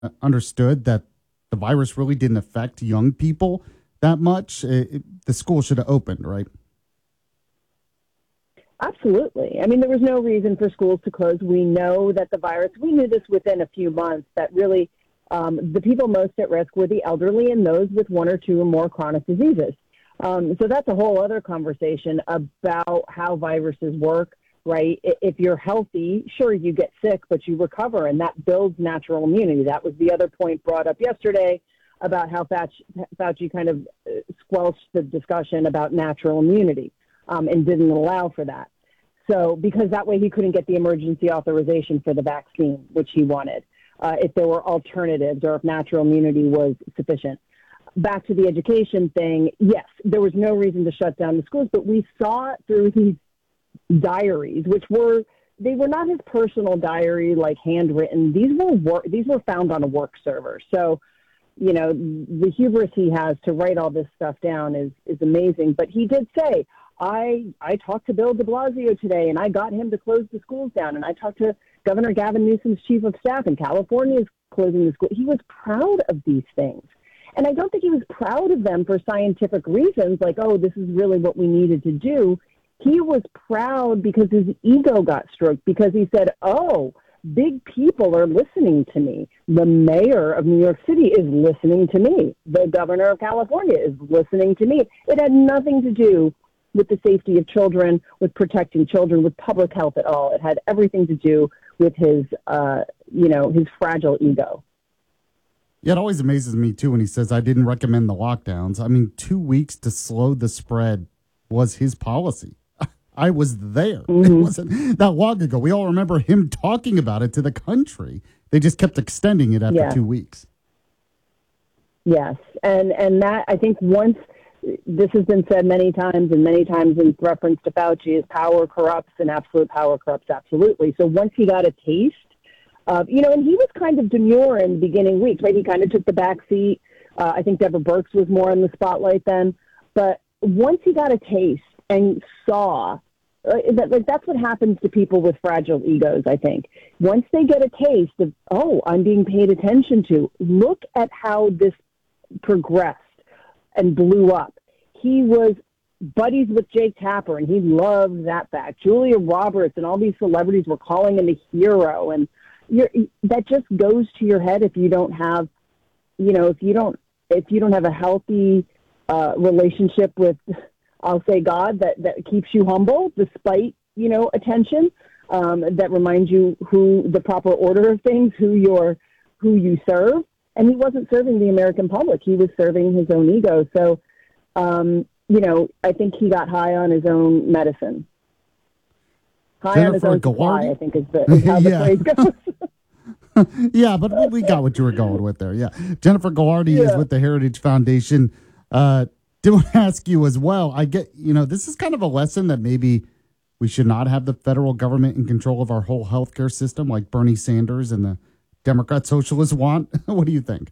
understood that the virus really didn't affect young people that much, the school should have opened, right? Absolutely. I mean, there was no reason for schools to close. We know that the virus, we knew this within a few months, that really the people most at risk were the elderly and those with one or two or more chronic diseases. So that's a whole other conversation about how viruses work, right? If you're healthy, sure, you get sick, but you recover, and that builds natural immunity. That was the other point brought up yesterday about how Fauci kind of squelched the discussion about natural immunity and didn't allow for that. So because that way he couldn't get the emergency authorization for the vaccine, which he wanted, if there were alternatives or if natural immunity was sufficient. Back to the education thing, yes, there was no reason to shut down the schools, but we saw through these diaries, they were not his personal diary, like handwritten. These were found on a work server. So, you know, the hubris he has to write all this stuff down is amazing. But he did say, I talked to Bill de Blasio today, and I got him to close the schools down. And I talked to Governor Gavin Newsom's chief of staff, and California is closing the school. He was proud of these things. And I don't think he was proud of them for scientific reasons, like, oh, this is really what we needed to do. He was proud because his ego got stroked, because he said, oh, big people are listening to me. The mayor of New York City is listening to me. The governor of California is listening to me. It had nothing to do with the safety of children, with protecting children, with public health at all. It had everything to do with his fragile ego. Yeah, it always amazes me, too, when he says, I didn't recommend the lockdowns. I mean, 2 weeks to slow the spread was his policy. I was there. Mm-hmm. It wasn't that long ago. We all remember him talking about it to the country. They just kept extending it after 2 weeks. Yes, and that, I think once, this has been said many times in reference to Fauci, is power corrupts and absolute power corrupts absolutely. So once he got a taste of, and he was kind of demure in the beginning weeks, right? He kind of took the back seat. I think Deborah Birx was more in the spotlight then. But once he got a taste and saw, that's what happens to people with fragile egos, I think. Once they get a taste of, oh, I'm being paid attention to, look at how this progressed and blew up. He was buddies with Jake Tapper, and he loved that fact. Julia Roberts and all these celebrities were calling him a hero, and that just goes to your head if you don't have, if you don't have a healthy relationship with, I'll say, God, that keeps you humble despite, attention, that reminds you who the proper order of things, who you serve. And he wasn't serving the American public. He was serving his own ego. So, I think he got high on his own medicine. High Jennifer on his own supply, I think is how the phrase goes. Yeah, but we got what you were going with there. Yeah. Jennifer Ghilardi is with the Heritage Foundation. Did want to ask you as well. I get, this is kind of a lesson that maybe we should not have the federal government in control of our whole healthcare system like Bernie Sanders and the Democrat socialists want. What do you think?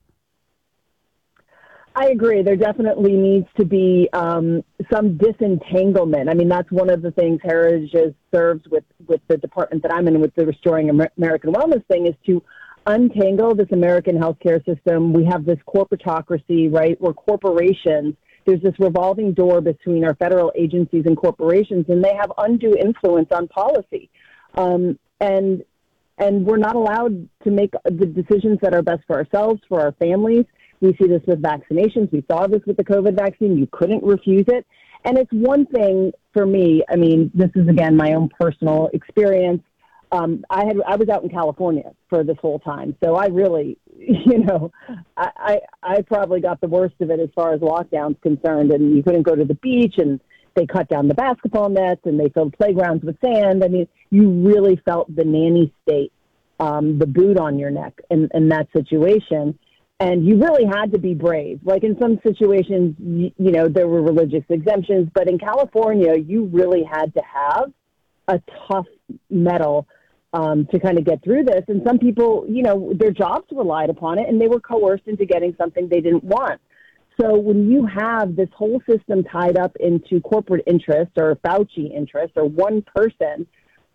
I agree. There definitely needs to be some disentanglement. I mean, that's one of the things Heritage serves with the department that I'm in, with the Restoring American Wellness thing, is to untangle this American healthcare system. We have this corporatocracy, right, where corporations, there's this revolving door between our federal agencies and corporations, and they have undue influence on policy. And we're not allowed to make the decisions that are best for ourselves, for our families. We see this with vaccinations. We saw this with the COVID vaccine. You couldn't refuse it. And it's one thing for me. I mean, this is, again, my own personal experience. I was out in California for this whole time. So I really, I probably got the worst of it as far as lockdown's concerned. And you couldn't go to the beach, and they cut down the basketball nets, and they filled playgrounds with sand. I mean, you really felt the nanny state, the boot on your neck in that situation. And you really had to be brave. Like in some situations, there were religious exemptions, but in California, you really had to have a tough metal to kind of get through this. And some people, their jobs relied upon it, and they were coerced into getting something they didn't want. So when you have this whole system tied up into corporate interest or Fauci interest or one person,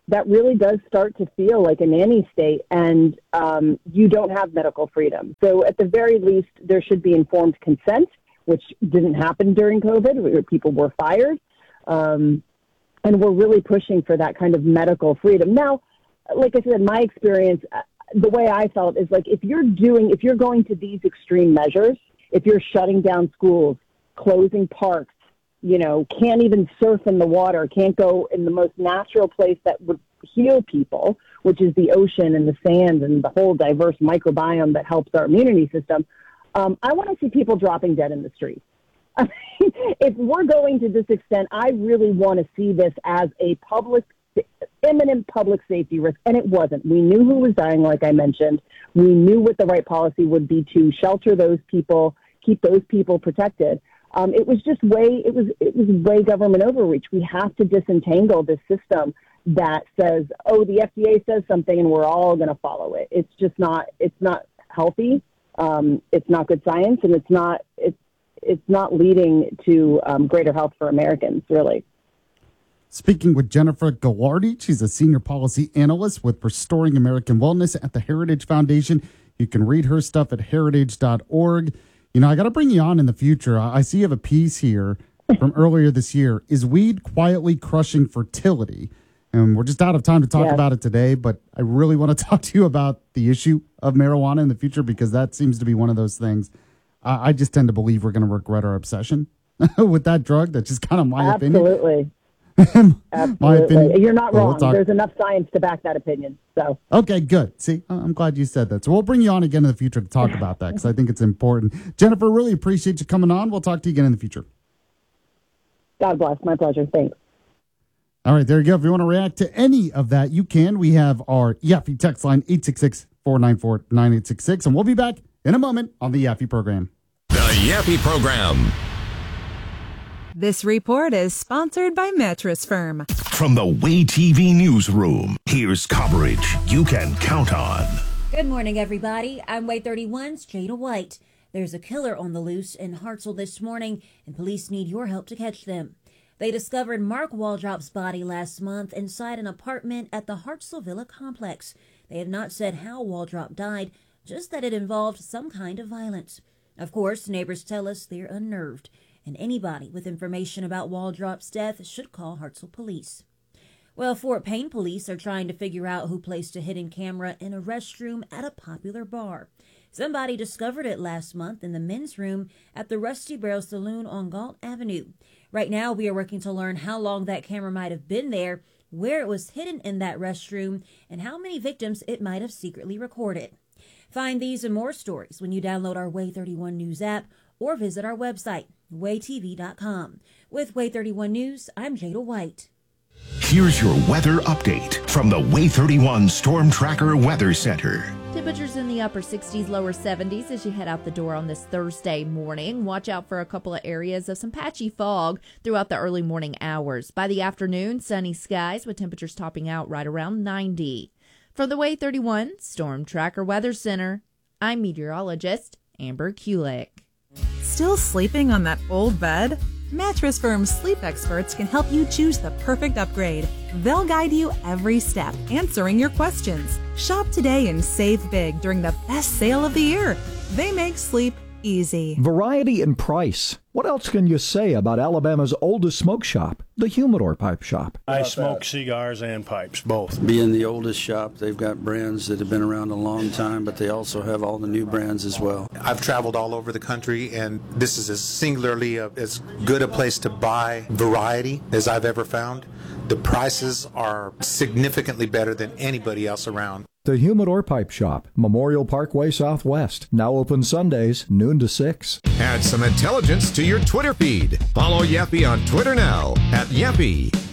that really does start to feel like a nanny state, and you don't have medical freedom. So at the very least, there should be informed consent, which didn't happen during COVID, where people were fired. And we're really pushing for that kind of medical freedom. Now, like I said, my experience, the way I felt is like if you're going to these extreme measures, if you're shutting down schools, closing parks, can't even surf in the water, can't go in the most natural place that would heal people, which is the ocean and the sand and the whole diverse microbiome that helps our immunity system. I want to see people dropping dead in the streets. I mean, if we're going to this extent, I really want to see this as a imminent public safety risk, and it wasn't. We knew who was dying, like I mentioned. We knew what the right policy would be to shelter those people, keep those people protected. It was just it was way government overreach. We have to disentangle this system that says, oh, the FDA says something and we're all going to follow it. It's not healthy. It's not good science, and it's not leading to greater health for Americans, really. Speaking with Jennifer Ghilardi, she's a senior policy analyst with Restoring American Wellness at the Heritage Foundation. You can read her stuff at heritage.org. I got to bring you on in the future. I see you have a piece here from earlier this year. Is weed quietly crushing fertility? And we're just out of time to talk about it today, but I really want to talk to you about the issue of marijuana in the future, because that seems to be one of those things. I just tend to believe we're going to regret our obsession with that drug. That's just kind of my opinion. Absolutely. My opinion. You're not wrong. There's enough science to back that opinion. So okay, good. See, I'm glad you said that. So we'll bring you on again in the future to talk about that, because I think it's important. Jennifer, really appreciate you coming on. We'll talk to you again in the future. God bless. My pleasure. Thanks. All right, there you go. If you want to react to any of that, you can. We have our Yaffe text line, 866-494-9866, and we'll be back in a moment on the Yaffe program. The Yaffe program. This report is sponsored by Mattress Firm. From the Way TV newsroom, here's coverage you can count on. Good morning, everybody. I'm Way 31's Jada White. There's a killer on the loose in Hartselle this morning, and police need your help to catch them. They discovered Mark Waldrop's body last month inside an apartment at the Hartselle Villa complex. They have not said how Waldrop died, just that it involved some kind of violence. Of course, neighbors tell us they're unnerved, and anybody with information about Waldrop's death should call Hartselle Police. Well, Fort Payne police are trying to figure out who placed a hidden camera in a restroom at a popular bar. Somebody discovered it last month in the men's room at the Rusty Barrel Saloon on Galt Avenue. Right now, we are working to learn how long that camera might have been there, where it was hidden in that restroom, and how many victims it might have secretly recorded. Find these and more stories when you download our Way 31 News app or visit our website, waytv.com. With Way 31 News, I'm Jada White. Here's your weather update from the Way 31 Storm Tracker Weather Center. Temperatures in the upper 60s, lower 70s as you head out the door on this Thursday morning. Watch out for a couple of areas of some patchy fog throughout the early morning hours. By the afternoon, sunny skies with temperatures topping out right around 90. From the Way 31 Storm Tracker Weather Center, I'm meteorologist Amber Kulik. Still sleeping on that old bed? Mattress Firm's sleep experts can help you choose the perfect upgrade. They'll guide you every step, answering your questions. Shop today and save big during the best sale of the year. They make sleep easy. Variety and price. What else can you say about Alabama's oldest smoke shop, the Humidor Pipe Shop? I smoke cigars and pipes, both. Being the oldest shop, they've got brands that have been around a long time, but they also have all the new brands as well. I've traveled all over the country, and this is as singularly as good a place to buy variety as I've ever found. The prices are significantly better than anybody else around. The Humidor Pipe Shop, Memorial Parkway Southwest. Now open Sundays, noon to 6. Add some intelligence to your Twitter feed. Follow Yaffe on Twitter now at Yaffe.